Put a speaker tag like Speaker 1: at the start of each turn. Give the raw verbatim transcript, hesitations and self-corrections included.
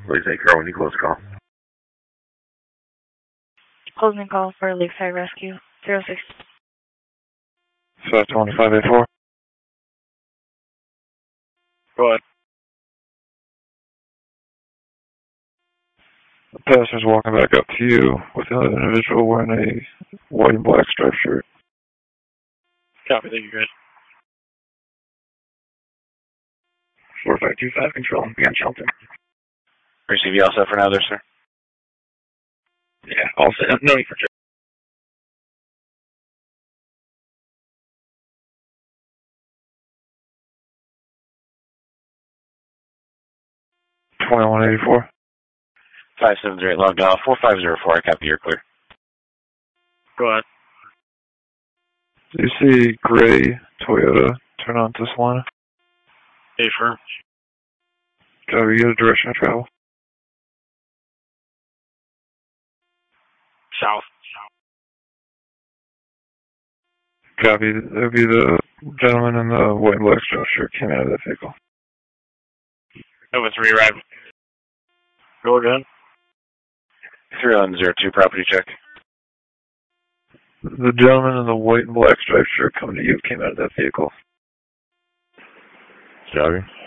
Speaker 1: Please take her when you close the call.
Speaker 2: Closing call for Lakeside Rescue, zero six.
Speaker 3: five twenty-five eighty-four.
Speaker 4: Go ahead.
Speaker 3: The passenger's walking back up to you with an individual wearing a white and black striped shirt.
Speaker 4: Copy, thank you, guys.
Speaker 1: four five two five, control, beyond Shelton.
Speaker 5: Receive you all set for now there, sir?
Speaker 1: Yeah, all set. No need for check.
Speaker 3: twenty-one eighty-four.
Speaker 5: five seven zero eight logged off. four five zero four, I copy, you're clear.
Speaker 4: Go ahead.
Speaker 3: Do you see gray Toyota turn on to Solana?
Speaker 4: Hey, firm.
Speaker 3: Copy, get a direction of travel.
Speaker 4: South.
Speaker 3: Copy, that would be the gentleman in the white and black striped shirt came out of that vehicle.
Speaker 4: Nova three, right. Go again.
Speaker 5: three one zero two, property check.
Speaker 3: The gentleman in the white and black striped shirt coming to you came out of that vehicle.
Speaker 6: Copy.